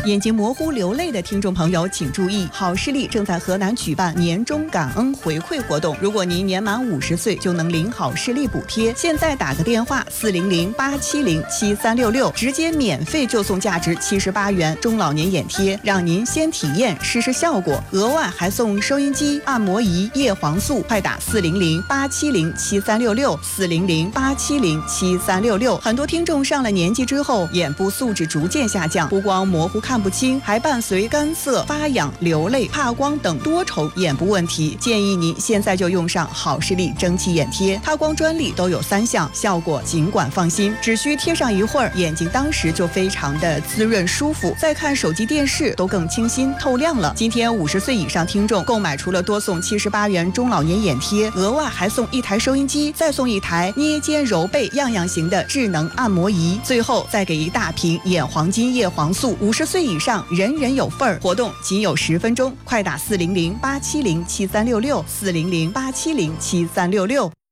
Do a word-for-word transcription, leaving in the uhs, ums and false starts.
眼睛模糊流泪的听众朋友请注意，好视力正在河南举办年终感恩回馈活动，如果您年满五十岁就能领好视力补贴。现在打个电话四零零八七零七三六六，直接免费就送价值七十八元中老年眼贴，让您先体验试试效果，额外还送收音机、按摩仪、叶黄素。快打四零零八七零七三六六，四零零八七零七三六六。很多听众上了年纪之后，眼部素质逐渐下降，不光模糊看不清，还伴随干涩、发痒、流泪、怕光等多重眼部问题。建议您现在就用上好视力蒸汽眼贴，它光专利都有三项，效果尽管放心，只需贴上一会儿，眼睛当时就非常的滋润舒服，再看手机电视都更清新透亮了。今天五十岁以上听众购买除了多送七十八元中老年眼贴，额外还送一台收音机，再送一台捏肩揉背样样型的智能按摩仪，最后再给一大瓶眼黄金叶黄素。五十岁以上人人有份儿，活动仅有十分钟，快打四零零八七零七三六六，四零零八七零七三六六。